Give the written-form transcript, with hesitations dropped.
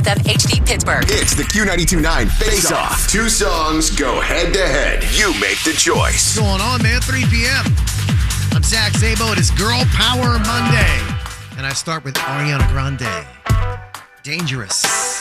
FM HD Pittsburgh. It's the Q92.9 Face Off. Two songs go head to head. You make the choice. What's going on, man? 3 p.m. I'm Zach Szabo. It is Girl Power Monday. And I start with Ariana Grande. Dangerous.